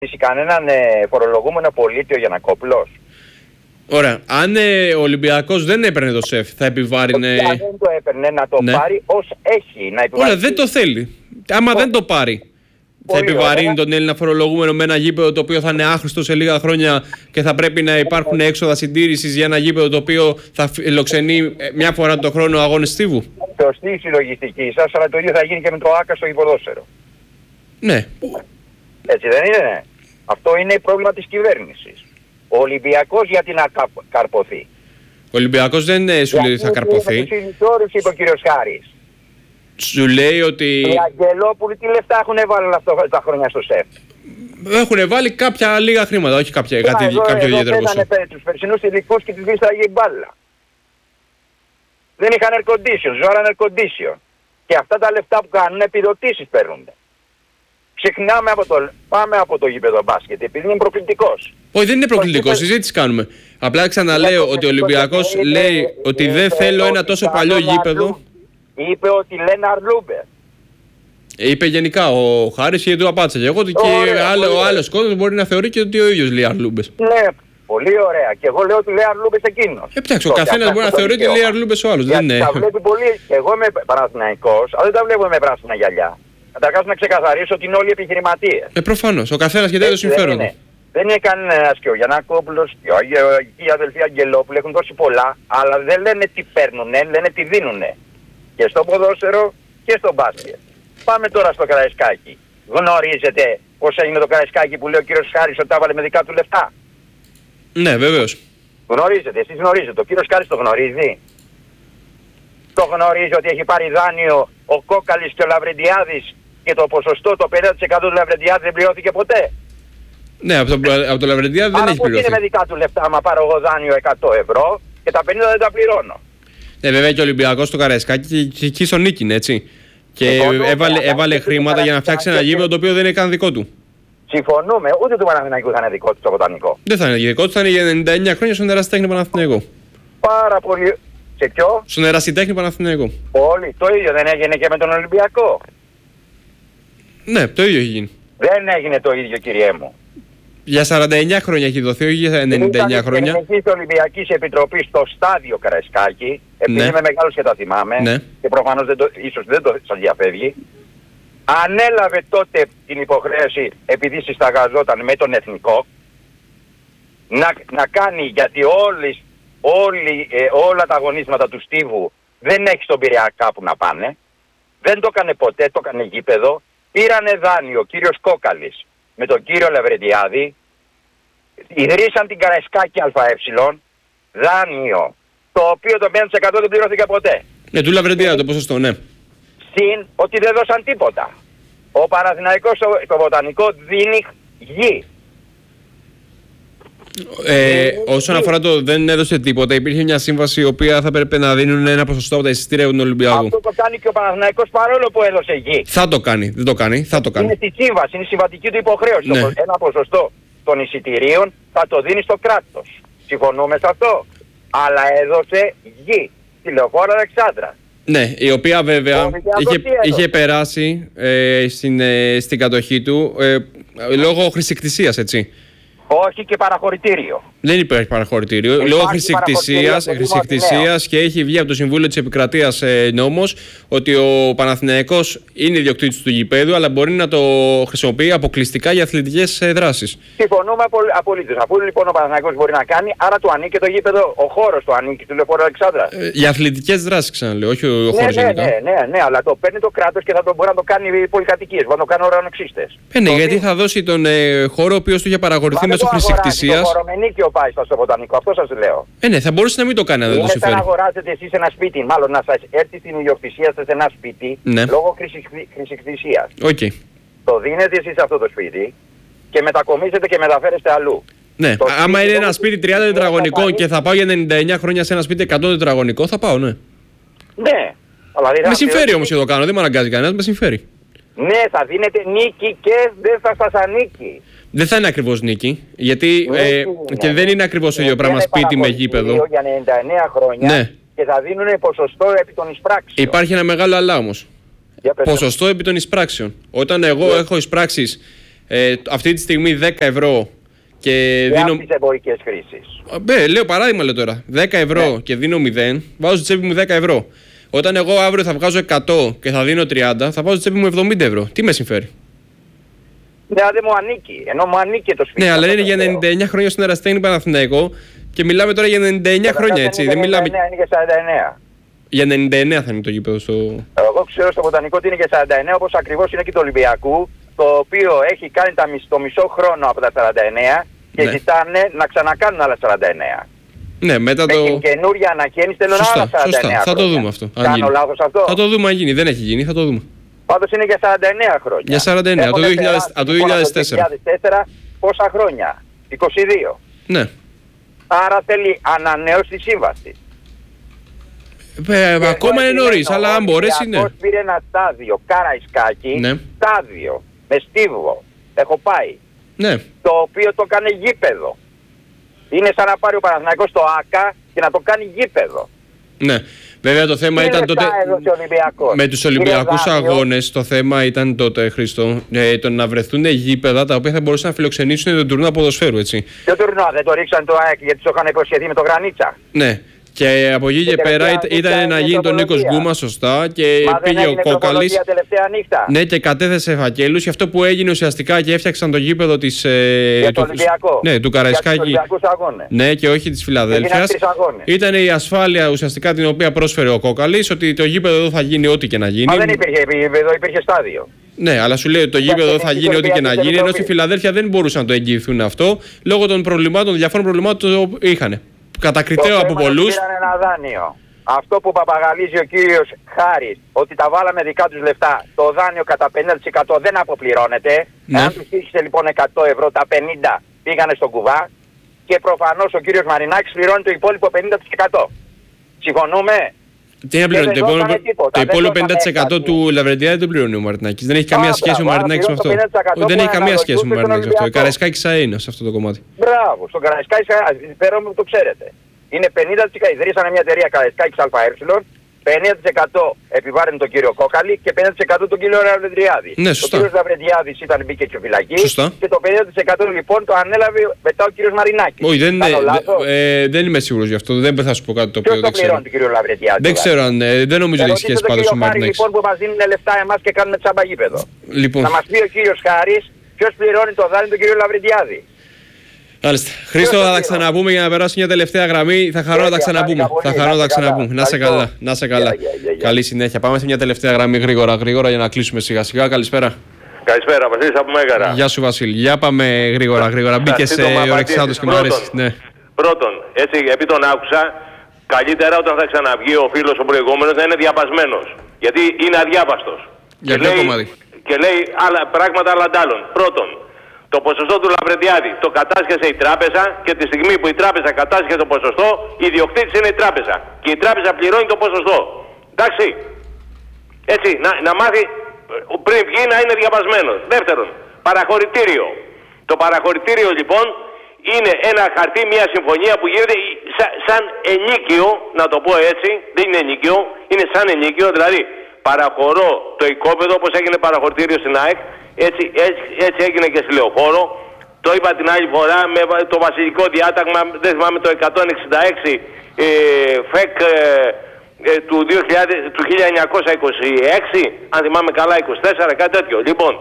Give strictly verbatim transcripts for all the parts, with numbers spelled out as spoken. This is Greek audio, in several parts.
κανέναν ε, φορολογούμενο πολίτη ο Γιαννακόπουλος. Ωραία. Αν ε, ο Ολυμπιακός δεν έπαιρνε το ΣΕΦ, θα επιβάρυνε. Αν δεν το έπαιρνε, να το ναι. πάρει ως έχει. Να Ωραία, δεν το θέλει. Άμα δεν το πάρει, θα επιβαρύνει ωραία. τον Έλληνα φορολογούμενο με ένα γήπεδο το οποίο θα είναι άχρηστο σε λίγα χρόνια και θα πρέπει να υπάρχουν έξοδα συντήρησης για ένα γήπεδο το οποίο θα φιλοξενεί μια φορά το χρόνο αγώνες στίβου. Σωστή η συλλογιστική σας, αλλά το ίδιο θα γίνει και με το ΆΚΑ στο υποδόσφαιρο. Ναι. Έτσι δεν είναι? Αυτό είναι πρόβλημα της κυβέρνησης. Ο Ολυμπιακός γιατί να καρποθεί? Ο Ολυμπιακός δεν σου λέει ότι θα καρποθεί. Για τους είπε ο κύριος Χάρης. Σου λέει ότι... Οι Αγγελόπουλοι τι λεφτά έχουν βάλει αυτά τα χρόνια στο ΣΕΦ? Έχουν βάλει κάποια λίγα χρήματα, όχι κάποια, Ά, κάτι, εδώ, κάποιο εδώ ιδιαίτερο ποσό. Πέτανε τους περσινούς ειδικούς και τους βίσταγε η μπάλα. Δεν είχαν air condition, ζώραν air condition. Και αυτά τα λεφτά που κάνουν επιδοτήσεις παίρνονται. Ξεχνάμε από το, πάμε από το γήπεδο μπάσκετ, επειδή είναι προκλητικός. Όχι, δεν είναι προκλητικός, συζήτηση κάνουμε. Απλά ξαναλέω ότι ο Ολυμπιακός λέει ότι δεν θέλω ένα τόσο παλιό γήπεδο. Είπε ότι λένε Αρλούμπερ. Είπε γενικά ο Χάρης και του απάντησα και εγώ ότι και άλλο, ο άλλος κόσμος μπορεί να θεωρεί και ότι ο ίδιος λέει Αρλούμπες. Ναι, πολύ ωραία. Και εγώ λέω ότι λέει Αρλούμπες εκείνος. Ε, ο καθένας μπορεί να θεωρεί ότι λέει Αρλούμπες ο άλλος. Δεν είναι. Τα βλέπει πολύ. Εγώ είμαι Παναθηναϊκός, αλλά δεν τα βλέπω με πράσινα γυαλιά. Καταρχάς να ξεκαθαρίσω ότι είναι όλοι επιχειρηματίες. Ε, προφανώς. Ο καθένας και τέτοιο συμφέρον. Δεν, δεν είναι κανένας και ο Γιαννακόπουλος και οι αδελφοί Αγγελόπουλοι έχουν δώσει πολλά, αλλά δεν λένε τι παίρνουνε, λένε τι δίνουνε. Και στο ποδόσφαιρο και στο μπάσκετ. Πάμε τώρα στο Καραϊσκάκι. Γνωρίζετε πώς έγινε το Καραϊσκάκι που λέει ο κύριος Χάρης ότι τα έβαλε με δικά του λεφτά? Ναι, βεβαίως. Γνωρίζετε, εσείς γνωρίζετε. Ο κύριος Χάρης το γνωρίζει. Το γνωρίζει ότι έχει πάρει δάνειο ο Κόκαλης και ο Λαβρεντιάδης και το ποσοστό, το πενήντα τοις εκατό του Λαβρεντιάδη δεν πληρώθηκε ποτέ. Ναι, από το, από το Λαβρεντιάδη δεν έχει πληρωθεί. Άρα πώς είναι με δικά του λεφτά άμα πάρω εγώ δάνειο εκατό ευρώ και τα πενήντα δεν τα πληρώνω? Ναι, βέβαια και ο Ολυμπιακός στο Καραϊσκάκι και εκεί στον νίκηνε, έτσι. Και λοιπόν, έβαλε, έβαλε χρήματα για να φτιάξει ένα γήπεδο το οποίο δεν είναι καν δικό του. Συμφωνούμε, ούτε του Παναθηναϊκού θα είναι δικό του το βοτανικό. Δεν θα είναι δικό του, θα είναι για ενενήντα εννιά χρόνια στον Ερασιτέχνη Παναθηναϊκό. Πάρα πολύ. Σε ποιο? Στον Ερασιτέχνη Παναθηναϊκό. Όλοι. Το ίδιο δεν έγινε και με τον Ολυμπιακό? Ναι, το ίδιο έχει γίνει. Δεν έγινε το ίδιο, κυριέ μου. Για σαράντα εννιά χρόνια έχει δοθεί, όχι για ενενήντα εννιά χρόνια. Ήταν η Ολυμπιακής Επιτροπής στο στάδιο Καραϊσκάκι, επειδή ναι. είμαι μεγάλος και τα θυμάμαι, ναι. και προφανώς δεν το, ίσως δεν το σας διαφεύγει, ανέλαβε τότε την υποχρέωση, επειδή συσταγαζόταν με τον Εθνικό, να, να κάνει, γιατί όλες, όλοι, ε, όλα τα αγωνίσματα του Στίβου δεν έχει στον Πειραιά κάπου να πάνε, δεν το έκανε ποτέ, το έκανε γήπεδο, πήρανε δάνειο ο κύριος Κόκαλης με τον κύριο Λαβρεντιάδη, ιδρύσαν την Καραϊσκάκη ΑΕ, δάνειο, το οποίο το πενήντα τοις εκατό δεν πληρώθηκε ποτέ. Ναι, του Λαβρεντιάδη το ποσοστό, ναι. Συν ότι δεν δώσαν τίποτα. Ο Παναθηναϊκός στο, στο βοτανικό δίνει γη. Ε, ε, όσον αφορά το δεν έδωσε τίποτα, υπήρχε μια σύμβαση η οποία θα πρέπει να δίνουν ένα ποσοστό από τα εισιτήρια του Ολυμπιακού. Αυτό το κάνει και ο Παναθηναϊκός παρόλο που έδωσε γη. Θα το κάνει, δεν το κάνει, θα το κάνει. Είναι στη σύμβαση, είναι συμβατική του υποχρέωση. Ναι. Ένα ποσοστό των εισιτηρίων θα το δίνει στο κράτος. Συμφωνούμε σε αυτό. Αλλά έδωσε γη. Στη Λεωφόρο Αλεξάνδρα. Ναι, η οποία βέβαια είχε, είχε περάσει ε, στην, ε, στην κατοχή του ε, λόγω χρησικτησίας, έτσι. Όχι και παραχωρητήριο. Δεν υπάρχει παραχωρητήριο. Υπάρχει Λόγω χρησικτησίας χρησικτησίας και έχει βγει από το Συμβούλιο της Επικρατείας ε, νόμος ότι ο Παναθηναϊκός είναι ιδιοκτήτης του γηπέδου, αλλά μπορεί να το χρησιμοποιεί αποκλειστικά για αθλητικές ε, δράσεις. Συμφωνούμε απολύτως. Αφού λοιπόν ο Παναθηναϊκός μπορεί να κάνει, άρα του ανήκει το γήπεδο, ο χώρος του ανήκει του Λεωφόρου Αλεξάνδρα. Ε, για αθλητικές δράσεις ξαναλέω, όχι ο, ο ναι, χώρος ναι, γενικά. Ναι, ναι, ναι, αλλά το παίρνει το κράτος και θα το μπορεί να το κάνει πολυκατοικίες, μπορεί να το κάνει ουρανοξύστες. Ε, ναι, γιατί θα δώσει τον ε, χώρο ο οποίος του είχε παραχωρηθεί μέσω χρησικτησίας. Το χωρομενίκιο πάει στο βοτανικό, αυτό σας λέω. Ε, ναι, θα μπορούσε να μην το κάνει αν δεν το συμφέρει. Είναι σαν να αγοράζετε εσείς ένα σπίτι, μάλλον να σας έρθει στην ιδιοκτησία σας ένα σπίτι, ναι. λόγω χρησικτησίας. Okay. Το δίνετε εσείς αυτό το σπίτι και μετακομίζετε και μεταφέρεστε αλλού. Ναι, το άμα σπίτι, είναι ένα σπίτι τριάντα τετραγωνικών και θα πάω για ενενήντα εννιά χρόνια σε ένα σπίτι εκατό τετραγωνικό, θα πάω, ναι. Ναι. Αλλά με συμφέρει όμως και το κάνω, δεν με αναγκάζει κανένας, με συμφέρει. Ναι, θα δίνετε νίκη και δεν θα σας ανήκει. Δεν θα είναι ακριβώς νίκη, γιατί ναι, ε, ναι, και ναι. δεν είναι ακριβώς το ίδιο πράγμα σπίτι με γήπεδο. Για ενενήντα εννιά χρόνια ναι. Και θα δίνουν ποσοστό επί των εισπράξεων. Υπάρχει ένα μεγάλο αλλά όμως. Ποσοστό επί των εισπράξεων. Όταν εγώ yeah. έχω εισπράξεις ε, αυτή τη στιγμή δέκα ευρώ και για δίνω. τις εμπορικές χρήσεις. Ε, λέω παράδειγμα λέω τώρα. δέκα ευρώ Ναι. και δίνω μηδέν, βάζω στη τσέπη μου δέκα ευρώ. Όταν εγώ αύριο θα βγάζω εκατό και θα δίνω τριάντα, θα βάζω στη τσέπη μου εβδομήντα ευρώ. Τι με συμφέρει? Ναι, δεν μου ανήκει. Ενώ μου ανήκει το σπίτι. Ναι, αλλά αυτό είναι το για λέω. ενενήντα εννέα χρόνια στον Εραστέχνη Παναθηναϊκό και μιλάμε τώρα για ενενήντα εννέα χρόνια, Καταρχάς έτσι. είναι Δεν μιλάμε. σαράντα εννέα, είναι για σαράντα εννέα. Για ενενήντα εννέα θα είναι το γήπεδο στο. Εγώ ξέρω στο Βοτανικό ότι είναι για σαράντα εννέα, όπως ακριβώς είναι και το Ολυμπιακού, το οποίο έχει κάνει τα μισ- το μισό χρόνο από τα σαράντα εννέα και Ναι. ζητάνε να ξανακάνουν άλλα σαράντα εννέα. Ναι, μετά Με το. την καινούρια ανακαίνιση θέλουν Σωστά, άλλα σαράντα εννέα σωστά. Θα το χρόνια. δούμε αυτό. αν Κάνω γίνει. λάθος αυτό? Θα το δούμε αν γίνει. Δεν έχει γίνει, θα το δούμε. Πάντως είναι για σαράντα εννέα χρόνια. Για σαράντα εννέα, από το Έχουνε δύο χιλιάδες περάσει, από το λοιπόν, δύο χιλιάδες τέσσερα. δύο χιλιάδες τέσσερα πόσα χρόνια? είκοσι δύο. Ναι. Άρα θέλει ανανέωση της σύμβασης. Ε, Και ακόμα εγώ είναι νωρίς, επιμένω, αλλά αν ο μπορέσει, ναι. Ολυμπιακός πήρε ένα στάδιο, Καραϊσκάκη, Ναι. στάδιο, με στίβο. Έχω πάει. Ναι. Το οποίο το κάνει γήπεδο. Είναι σαν να πάρει ο Παναθηναϊκός το ΆΚΑ και να το κάνει γήπεδο. Ναι. Βέβαια το θέμα Τι ήταν λεφτά τότε. έδωσε ο Ολυμπιακός? Με τους Κύριε Ολυμπιακούς Δάνειο, αγώνες το θέμα ήταν τότε, Χρήστο, ε, το να βρεθούν γήπεδα τα οποία θα μπορούσαν να φιλοξενήσουν τον τουρνουά ποδοσφαίρου, έτσι. ποιο τουρνουά δεν το ρίξαν το ΑΕΚ γιατί το είχαν υποσχεθεί με το Γρανίτσα? Ναι. Και από εκεί και, Και πέρα τελευταία ήταν, ήταν νύχτα να είναι γίνει τον Νίκος τροπολογία. Γκούμα σωστά και Μα δεν πήγε ο έγινε Κόκαλης. τροπολογία τελευταία νύχτα? Ναι, και κατέθεσε φακέλους. Και αυτό που έγινε ουσιαστικά και έφτιαξαν το γήπεδο της, ε, Για το του, Ολυμπιακό. ναι, του Για τους Καραϊσκάκη. Ολυμπιακούς αγώνες. Ναι, και όχι της Έγιναν Φιλαδέλφειας. τρεις αγώνες. Ήταν η ασφάλεια ουσιαστικά την οποία πρόσφερε ο Κόκαλης, ότι το γήπεδο εδώ θα γίνει ό,τι και να γίνει. Μα δεν υπήρχε επίπεδο, υπήρχε στάδιο. Ναι, αλλά σου λέει ότι το γήπεδο εδώ θα γίνει ό,τι και να γίνει, ενώ στη Φιλαδέλφια δεν μπορούσαν να το εγγυηθούν αυτό λόγω των προβλημάτων, των διαφόρων προβλημάτων που είχαν. Κατακριτέο από πολλούς. Πήραν ένα δάνειο. Αυτό που παπαγαλίζει ο κύριος Χάρης, ότι τα βάλαμε δικά τους λεφτά, το δάνειο κατά πενήντα τοις εκατό δεν αποπληρώνεται. Ναι. Αν τους τύχησε λοιπόν εκατό ευρώ, τα πενήντα πήγανε στον κουβά και προφανώς ο κύριος Μαρινάκης πληρώνει το υπόλοιπο πενήντα τοις εκατό. Συμφωνούμε? Τι να πληρώνει, δεν το υπόλοιπο, δώσανε τίποτα, το δεν υπόλοιπο δώσανε πενήντα τοις εκατό κάτι. του Λαβρεντιάδη δεν πληρώνει ο Μαρινάκης. Δεν έχει καμία Α, σχέση ο μπράβο, Μαρινάκης με άρα αυτό. πληρώνει το πενήντα τοις εκατό Δεν που έχει καμία σχέση ο αναλογούσε στον Μαρινάκης με αυτό. Ο Ολυμπιακό. Καραϊσκάκης είναι σε αυτό το κομμάτι. Μπράβο, στον Καραϊσκάκη, πέρα μου το ξέρετε. Είναι πενήντα τοις εκατό, ιδρύσανε μια εταιρεία Καραϊσκάκης ΑΕ, πενήντα τοις εκατό επιβάρυνε τον κύριο Κόκαλη και πενήντα τοις εκατό τον κύριο Λαβρεντιάδη. Ναι, σωστά. Ο κύριος Λαβρεντιάδης ήταν μπήκε και φυλακή. Σωστά. Και το πενήντα τοις εκατό λοιπόν το ανέλαβε μετά ο κύριος Μαρινάκης. Όχι, δεν, Κάνω ε, λάθος? ε, δεν είμαι σίγουρος γι' αυτό. Δεν θα σου πω κάτι το οποίο Ποιος δεν το πληρώνει ξέρω. τον κύριο Λαβρεντιάδη? Δεν ξέρω αν. ε, Δεν νομίζω ότι έχει σχέση πάντως ο Χάρη Μαρινάκης. λοιπόν που μας δίνουν λεφτά εμάς και κάνουμε τσάμπα γήπεδο. Λοιπόν, Να μας πει ο κύριος Χάρης ποιος πληρώνει το δάνειο του κύριου Λαβρεντιάδη. μάλιστα. Χρήστο, θα τα ξαναπούμε για να περάσω μια τελευταία γραμμή. Θα χαρώ να τα ξαναπούμε. Θα χαρώ να τα ξαναπούμε. Να σε καλά. Να σε καλά. Καλή συνέχεια. Πάμε σε μια τελευταία γραμμή γρήγορα, γρήγορα για να κλείσουμε σιγά σιγά. Καλησπέρα. Καλησπέρα, Βασίλης από Μέγαρα. Γεια σου, Βασίλη. Για πάμε γρήγορα, γρήγορα. Μπήκε σε ορεξάτος και μου αρέσει. Ναι. Πρώτον, έτσι, επειδή τον άκουσα, καλύτερα όταν θα ξαναβγεί ο φίλος ο προηγούμενος να είναι διαβασμένος. Γιατί είναι αδιάβαστος. Για και ποιο λέει, κομμάτι? και λέει άλλα, πράγματα άλλα αντάλλων. Πρώτον, το ποσοστό του Λαβρεντιάδη το κατάσχεσε η τράπεζα και τη στιγμή που η τράπεζα κατάσχεσε το ποσοστό, η ιδιοκτήτης είναι η τράπεζα. Και η τράπεζα πληρώνει το ποσοστό. Εντάξει. Έτσι, να, να μάθει πριν βγει να είναι διαβασμένος. Δεύτερον, παραχωρητήριο. Το παραχωρητήριο λοιπόν είναι ένα χαρτί, μια συμφωνία που γίνεται σαν, σαν ενίκιο, να το πω έτσι, δεν είναι ενίκιο, είναι σαν ενίκιο, δηλαδή παραχωρώ το οικόπεδο όπως έγινε παραχωρητήριο στην ΑΕΚ, έτσι, έτσι, έτσι έγινε και στη Λεωφόρο. Το είπα την άλλη φορά με το βασιλικό διάταγμα, δεν θυμάμαι, το εκατόν εξήντα έξι ε, ΦΕΚ ε, ε, του, δύο χιλιάδες, του χίλια εννιακόσια είκοσι έξι, αν θυμάμαι καλά, είκοσι τέσσερα, κάτι τέτοιο. Λοιπόν,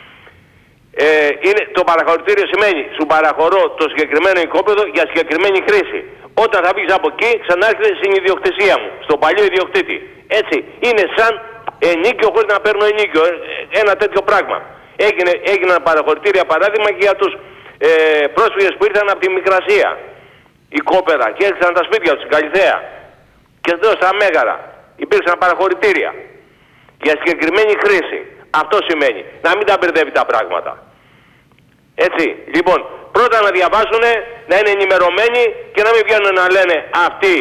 ε, είναι, το παραχωρητήριο σημαίνει σου παραχωρώ το συγκεκριμένο οικόπεδο για συγκεκριμένη χρήση. Όταν θα βγεις από εκεί, ξανάρχεται στην ιδιοκτησία μου, στον παλιό ιδιοκτήτη. Έτσι, είναι σαν ενίκιο χωρίς να παίρνω ενίκιο, ένα τέτοιο πράγμα. Έγινε, έγιναν παραχωρητήρια παράδειγμα και για τους ε, πρόσφυγες που ήρθαν από τη Μικρασία, η Κόπερα, και έρχονταν τα σπίτια τους στην Καλυθέα. Και εδώ στα Μέγαρα υπήρξαν παραχωρητήρια για συγκεκριμένη χρήση. Αυτό σημαίνει να μην τα μπερδεύει τα πράγματα. Έτσι, λοιπόν, πρώτα να διαβάσουν, να είναι ενημερωμένοι και να μην βγαίνουν να λένε αυτοί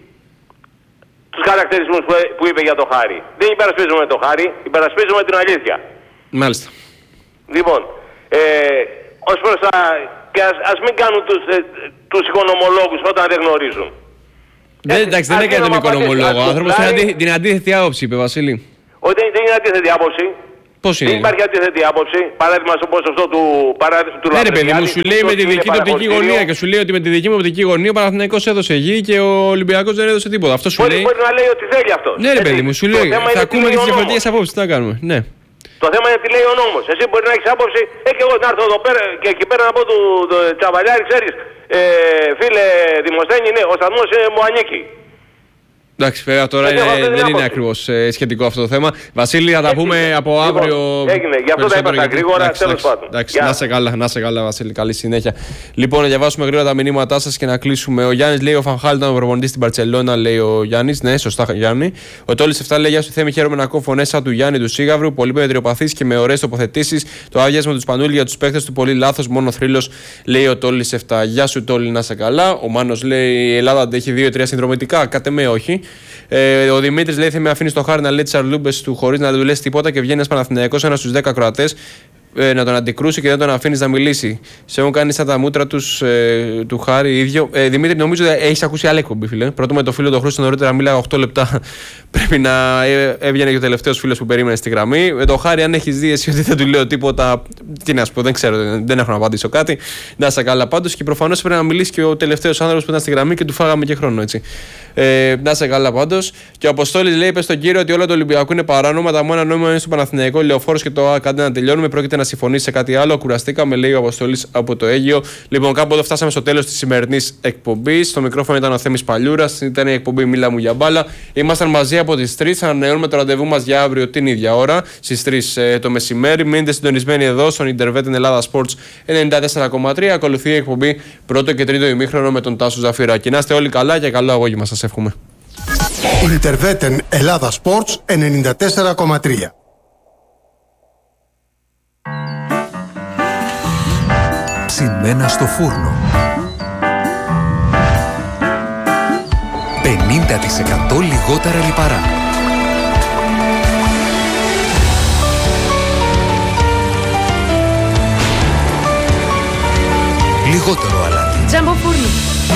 τους χαρακτηρισμούς που, που είπε για το Χάρη. Δεν υπερασπίζουμε το Χάρη, υπερασπίζουμε την αλήθεια. Μάλιστα. Λοιπόν, ε, ως προς τα... και ας, ας μην κάνουν τους, ε, τους οικονομολόγους όταν δεν γνωρίζουν. Δεν, εντάξει, δεν έκανε τον οικονομολόγο. Ο άνθρωπος δηλαδή, την αντίθετη άποψη, είπε, Βασίλη. Όχι, δεν, δεν είναι αντίθετη άποψη. Πώς είναι? Δεν υπάρχει αντίθετη άποψη. Παράδειγμα στο ποσοστό του, παρά, του ναι, ρε παιδί μου, σου λέει με τη δική του οπτική γωνία και σου λέει ότι με τη δική μου οπτική γωνία ο Παναθηναϊκός έδωσε γη και ο Ολυμπιακός δεν έδωσε τίποτα. Αυτό σου μπορεί, λέει. Μπορεί να λέει ότι θέλει αυτό. Ναι, ρε παιδί μου, σου λέει. Θα ακούμε και τις διαφορετικές απόψεις. Τι να κάνουμε. Ναι. Το θέμα είναι τι λέει ο νόμος. Εσύ μπορεί να έχεις άποψη, ε, και εγώ να έρθω εδώ πέρα και εκεί πέρα να πω του Τσαβαλιάρη, ξέρεις, ε, φίλε Δημοσθένη, ναι, ο σταθμός ε, μου ανήκει. Εντάξει, βέβαια τώρα είναι, δεν είναι ακριβώς ε, σχετικό αυτό το θέμα. Βασίλη, θα τα έγινε, πούμε από λοιπόν, αύριο. Έγινε, γι' αυτό τα είπα στα γρήγορα, τέλος πάντων. Εντάξει, να σε καλά, να σε καλά, Βασίλη, καλή συνέχεια. Λοιπόν, να διαβάσουμε γρήγορα τα μηνύματά σας και να κλείσουμε. Ο Γιάννης λέει: ο Φανχάλ ήταν ο προπονητής στην Μπαρτσελώνα, λέει ο Γιάννης. Ναι, σωστά, Γιάννη. Ο Τόλης εφτά λέει: γεια σου, Θέμη, χαίρομαι να ακούω φωνές σαν του Γιάννη του Σίγαβρου. Πολύ μετριοπαθής και με ωραίες τοποθετήσεις. Το άδειασμα του Σπανούλη για τους παίχτες του πολύ λάθος, μόνο θρύλος, λέει ο Τόλης εφτά. Γεια σου, Τόλη, να σε καλά. Ο Μάνος λέει: η Ελλάδα αντέχει δύο τρία συνδρομητικά. Κατ' εμέ όχι. Ε, ο Δημήτρης λέει: με αφήνει το χάρη να λέει τις αρλούμπες του χωρίς να του λες τίποτα και βγαίνει ένας Παναθηναϊκός, ένας στους δέκα Κροατές, ε, να τον αντικρούσει και δεν τον αφήνει να μιλήσει. Σε έχουν κάνει σαν τα μούτρα τους, ε, του χάρη ίδιο. Ε, Δημήτρη, νομίζω ότι έχεις ακούσει άλλη εκπομπή, φίλε. Πρώτο με το φίλο του Χρήστο νωρίτερα μίλαγα οκτώ λεπτά. Πρέπει να ε, έβγαινε και ο τελευταίος φίλος που περίμενε στη γραμμή. Με το χάρη, αν έχεις δει εσύ ότι δεν του λέω τίποτα, τι να σου πω, δεν ξέρω, δεν, δεν έχω να απαντήσω κάτι. Να είσαι καλά πάντως και προφανώς πρέπει να μιλήσει και ο τελευταίος άνθρωπος που ήταν στη γραμμή και του φάγαμε και χρόνο, έτσι. Ε, να είσαι καλά πάντως. Και ο Αποστόλης λέει: είπε στον κύριο ότι όλα το Ολυμπιακό είναι παράνομα. Τα μόνα νόημα είναι στο Παναθηναϊκό, Λεωφόρος και το ΑΚΑΝΤΕ να τελειώνουμε. Πρόκειται να συμφωνήσει σε κάτι άλλο. Κουραστήκαμε, λέει ο Αποστόλης από το Αίγυο. Λοιπόν, κάπου εδώ φτάσαμε στο τέλος της σημερινής εκπομπής. Στο μικρόφωνο ήταν ο Θέμης Παλιούρας. Ήταν η εκπομπή Μίλα μου για μπάλα. Ήμασταν μαζί από τις τρεις. Ανανεώνουμε το ραντεβού μας για αύριο την ίδια ώρα, στις τρεις ε, το μεσημέρι. Μείνετε συντονισμένοι εδώ στον Intervet Ελλάδα Sports ενενήντα τέσσερα κόμμα τρία. Ακολουθεί η εκπομπή πρώτο και τρίτο ημίχρονο με τον Τάσο Ζαφυράκη. Να είστε όλοι καλά και καλό απόγευμα σας εύχομαι. Intervet Ελλάδα Sports ενενήντα τέσσερα κόμμα τρία. Ψημένα στο φούρνο. πενήντα τοις εκατό λιγότερα λιπαρά. Λιγότερο αλάτι. Τζάμπο φούρνο.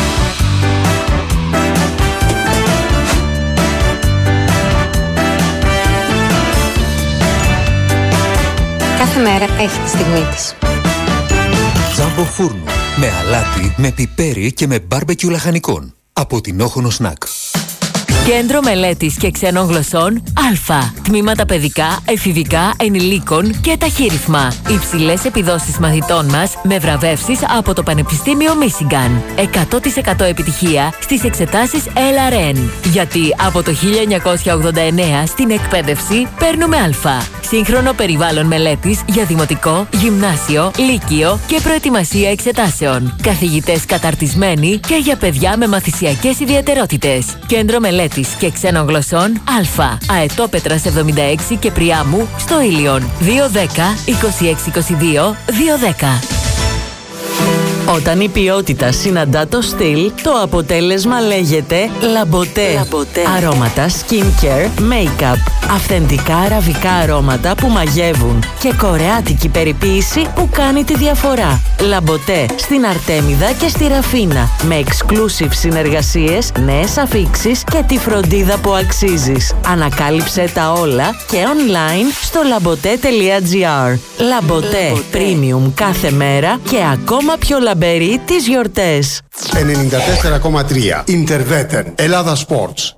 Κάθε μέρα έχει τη στιγμή της. Τζάμπο φούρνο. Με αλάτι, με πιπέρι και με μπάρμπεκιου λαχανικών. Από την Όχονο Σνακ. Κέντρο Μελέτης και Ξένων Γλωσσών Α. Τμήματα παιδικά, εφηβικά, ενηλίκων και ταχύρυθμα. Υψηλές επιδόσεις μαθητών μας με βραβεύσεις από το Πανεπιστήμιο Μίσιγκαν. εκατό τοις εκατό επιτυχία στις εξετάσεις ελ αρ εν. Γιατί από το χίλια εννιακόσια ογδόντα εννέα στην εκπαίδευση παίρνουμε Α. Σύγχρονο περιβάλλον μελέτης για δημοτικό, γυμνάσιο, λύκειο και προετοιμασία εξετάσεων. Καθηγητές καταρτισμένοι και για παιδιά με μαθησιακές ιδιαιτερότητες. Κέντρο Μελέτης και Ξένων Γλωσσών Α. Αετόπετρας εβδομήντα έξι και Πριάμου στο Ήλιον. δύο δέκα είκοσι έξι είκοσι δύο δύο δέκα. Όταν η ποιότητα συναντά το στυλ, το αποτέλεσμα λέγεται Λαμποτέ. Λαμποτέ. Αρώματα skincare, make-up. Αυθεντικά αραβικά αρώματα που μαγεύουν. Και κορεάτικη περιποίηση που κάνει τη διαφορά. Λαμποτέ στην Αρτέμιδα και στη Ραφίνα. Με exclusive συνεργασίες, νέες αφίξεις και τη φροντίδα που αξίζεις. Ανακάλυψε τα όλα και online στο λαμποτέ τελεία τζι άρ. Λαμποτέ. Premium κάθε μέρα και ακόμα πιο λαμπερή τις γιορτές. ενενήντα τέσσερα κόμμα τρία. Intervet Ελλάδα Sports.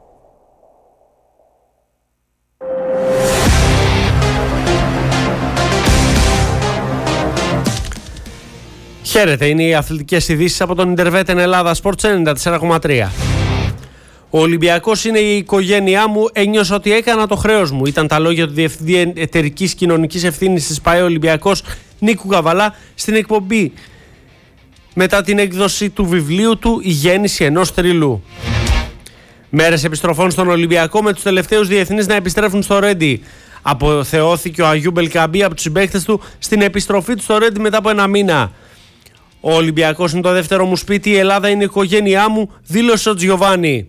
Χαίρετε, είναι οι αθλητικές ειδήσεις από τον Intervet Ελλάδα Sports ενενήντα τέσσερα κόμμα τρία. Ο Ολυμπιακός είναι η οικογένειά μου, ένιωσα ότι έκανα το χρέος μου. Ήταν τα λόγια του Διευθυντή Εταιρικής Κοινωνικής Ευθύνης της ΠΑΕ Ολυμπιακός Νίκου Καβαλά στην εκπομπή μετά την έκδοση του βιβλίου του «Η γέννηση ενός θρυλού». Μέρες επιστροφών στον Ολυμπιακό με τους τελευταίους διεθνείς να επιστρέφουν στο Ρέντι. Αποθεώθηκε ο Αγιού Μπελκαμπή από τους συμπαίκτες του στην επιστροφή του στο Ρέντι μετά από ένα μήνα. Ο Ολυμπιακός είναι το δεύτερο μου σπίτι, η Ελλάδα είναι η οικογένειά μου, δήλωσε ο Τζιοβάνι.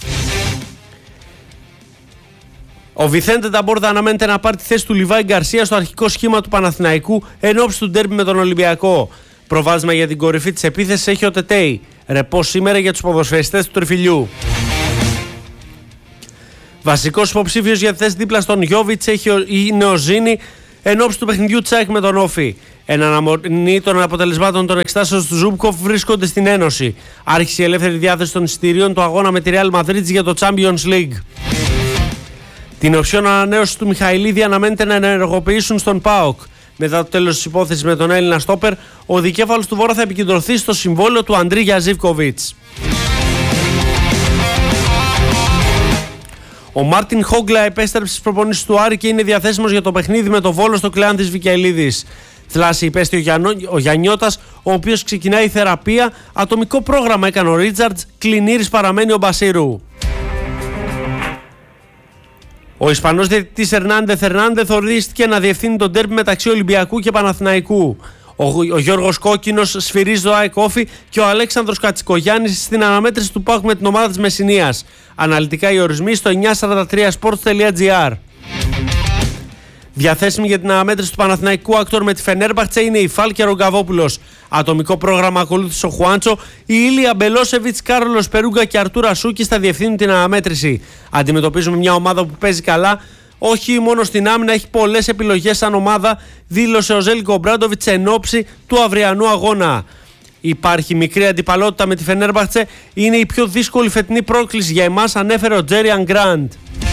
Ο Βιθέντε Νταμπόρτα αναμένεται να πάρει τη θέση του Λιβάη Γκαρσία στο αρχικό σχήμα του Παναθηναϊκού εν ώψη του ντέρμπι με τον Ολυμπιακό. Προβάδισμα για την κορυφή της επίθεσης έχει ο Τετέι. Ρεπό σήμερα για τους ποδοσφαιριστές του Τριφυλιού. Βασικός υποψήφιος για τη θέση δίπλα στον Γιόβιτς είναι ο Ζήνη εν ώψη του παιχνιδιού Τσάικ με τον Όφη. Εν αναμονή των αποτελεσμάτων των εξετάσεων του Ζούμπκοφ βρίσκονται στην Ένωση. Άρχισε η ελεύθερη διάθεση των εισιτηρίων του αγώνα με τη Real Madrid για το Champions League. Την οψιόν ανανέωση του Μιχαηλίδη αναμένεται να ενεργοποιήσουν στον ΠΑΟΚ. Μετά το τέλος της υπόθεσης με τον Έλληνα στόπερ, ο δικέφαλος του Βόρα θα επικεντρωθεί στο συμβόλαιο του Αντρίγια Ζίβκοβιτς. Ο Μάρτιν Χόγκλα επέστρεψε στις προπονήσεις του Άρη και είναι διαθέσιμος για το παιχνίδι με το Βόλο στο Κλεάν της Βικελίδης. Θλάση υπέστη ο, Γιαννό, ο Γιαννιώτας, ο οποίος ξεκινάει θεραπεία. Ατομικό πρόγραμμα έκανε ο Ρίτσαρτς, κλινήρης παραμένει ο Μπασίρου. Ο Ισπανός διαιτητής Ερνάντεθ Ερνάντεθ ορίστηκε να διευθύνει τον ντέρμπι μεταξύ Ολυμπιακού και Παναθηναϊκού. Ο, ο Γιώργος Κόκκινος σφυρίζει το ΑΕΚ Όφη και ο Αλέξανδρος Κατσικογιάννης στην αναμέτρηση του ΠΑΟΚ με την ομάδα της Μεσσηνίας. Αναλυτικά οι ορισμοί στο εννιακόσια σαράντα τρία σπορτς τελεία τζι άρ. Διαθέσιμη για την αναμέτρηση του Παναθηναϊκού Άκτορ με τη Φενέρμπαχτσε είναι η Φάλ και Ρογκαβόπουλος. Ατομικό πρόγραμμα ακολούθησε ο Χουάντσο. Η Ήλια Μπελόσεβιτς, Κάρολος Περούγκα και Αρτούρα Σούκης θα διευθύνουν την αναμέτρηση. Αντιμετωπίζουμε μια ομάδα που παίζει καλά. Όχι μόνο στην άμυνα, έχει πολλές επιλογές σαν ομάδα, δήλωσε ο Ζέλικο Μπράντοβιτς εν ώψη του αυριανού αγώνα. Υπάρχει μικρή αντιπαλότητα με τη Φενέρμπαχτσε. Είναι η πιο δύσκολη φετινή πρόκληση για εμάς, ανέφερε ο Τζέριαν Γκραντ.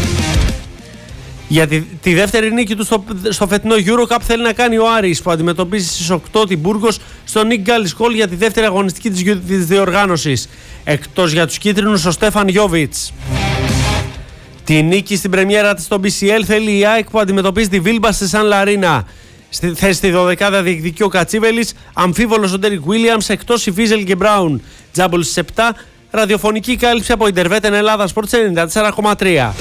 Για τη, τη δεύτερη νίκη του στο, στο φετινό EuroCup θέλει να κάνει ο Άρης, που αντιμετωπίζει στις οκτώ την Μπούργος στο Νίκ Γκάλις Χολ για τη δεύτερη αγωνιστική της, της διοργάνωσης. Εκτός για τους κίτρινους ο Στέφαν Γιόβιτς. Τη νίκη στην πρεμιέρα της στο μπι σι ελ θέλει η ΑΕΚ που αντιμετωπίζει τη Βίλμπα στη Σαν Λαρίνα. Στη θέση στη δωδεκάδα διεκδικεί ο Κατσίβελης, αμφίβολος ο Ντέρικ Βίλιαμς, εκτός η Βίζελ και Μπράουν. Τζάμπολ στις επτά, ραδιοφωνική κάλυψη από Ιντερβέτεν Ελλάδα Sports ενενήντα τέσσερα κόμμα τρία.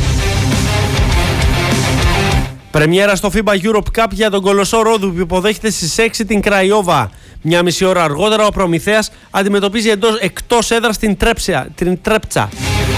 Πρεμιέρα στο φίμπα Europe Cup για τον Κολοσσό Ρόδου που υποδέχεται στις έξι την Κραϊόβα. Μια μισή ώρα αργότερα ο Προμηθέας αντιμετωπίζει εντός, εκτός έδρας την, τρέψα, την Τρέπτσα.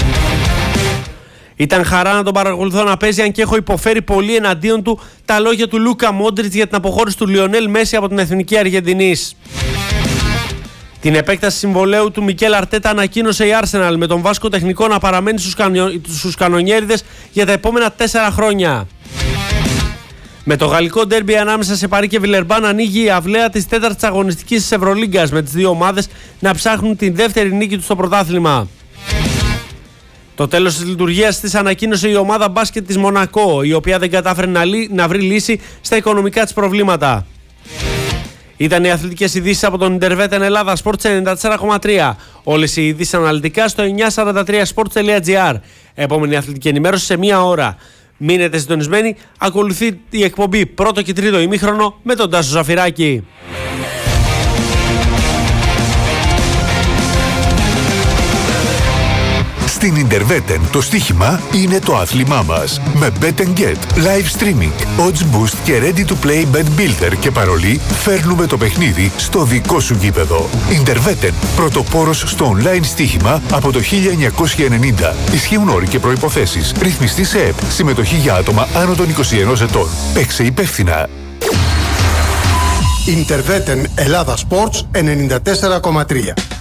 Ήταν χαρά να τον παρακολουθώ να παίζει, αν και έχω υποφέρει πολύ εναντίον του τα λόγια του Λούκα Μόντριτς για την αποχώρηση του Λιονέλ Μέση από την Εθνική Αργεντινής. Την επέκταση συμβολαίου του Μικέλ Αρτέτα ανακοίνωσε η Arsenal, με τον Βάσκο τεχνικό να παραμένει στους, κανο... στους κανονιέριδες για τα επόμενα τέσσερα χρόνια. Με το γαλλικό ντέρμπι ανάμεσα σε Παρί και Βιλερμπάν ανοίγει η αυλαία της τέταρτης αγωνιστικής της Ευρωλίγκας, με τις δύο ομάδες να ψάχνουν την δεύτερη νίκη τους στο πρωτάθλημα. Το τέλος της λειτουργίας της ανακοίνωσε η ομάδα μπάσκετ της Μονακό, η οποία δεν κατάφερε να, λύ... να βρει λύση στα οικονομικά της προβλήματα. Ήταν οι αθλητικές ειδήσεις από τον Ιντερβέτεν Ελλάδα Sports ενενήντα τέσσερα κόμμα τρία. Όλες οι ειδήσεις αναλυτικά στο εννιακόσια σαράντα τρία σπορτς τελεία τζι άρ. Επόμενη αθλητική ενημέρωση σε μία ώρα. Μείνετε συντονισμένοι, ακολουθεί η εκπομπή πρώτο και τρίτο ημίχρονο με τον Τάσο Ζαφυράκη. Στην Ιντερβέτεν το στοίχημα είναι το άθλημά μας. Με Bet and Get, live streaming, odds boost και ready to play bet builder και παρολί, φέρνουμε το παιχνίδι στο δικό σου γήπεδο. Ιντερβέτεν, πρωτοπόρος στο online στοίχημα από το χίλια εννιακόσια ενενήντα. Ισχύουν όροι και προϋποθέσεις. Ρυθμιστή σε ΕΠ. Συμμετοχή για άτομα άνω των είκοσι ενός ετών. Παίξε υπεύθυνα. Ιντερβέτεν Ελλάδα Sports ενενήντα τέσσερα κόμμα τρία.